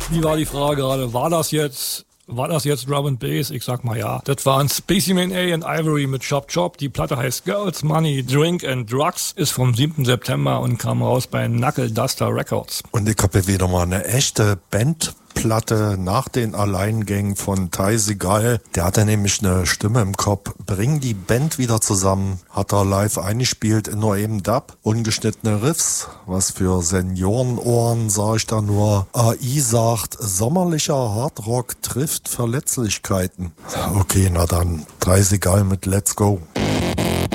Wie war die Frage gerade? War das jetzt Drum and Bass? Ich sag mal ja. Das waren Specimen A and Ivory mit Chop Chop. Die Platte heißt Girls, Money, Drink and Drugs, ist vom 7. September und kam raus bei Knuckle Duster Records. Und ich habe wieder mal eine echte Bandplatte nach den Alleingängen von Ty Segall. Der hatte nämlich eine Stimme im Kopf. Bring die Band wieder zusammen. Hat er live eingespielt in nur eben Dub. Ungeschnittene Riffs. Was für Seniorenohren, sag ich da nur. AI sagt, sommerlicher Hardrock trifft Verletzlichkeiten. Okay, na dann. Ty Segall mit Let's Go.